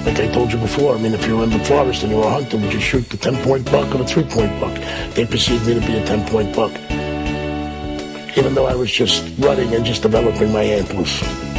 Like I told you before, I mean, if you were in the forest and you were hunting, would you shoot the 10-point buck or the 3-point buck? They perceived me to be a 10-point buck, even though I was just running and just developing my antlers.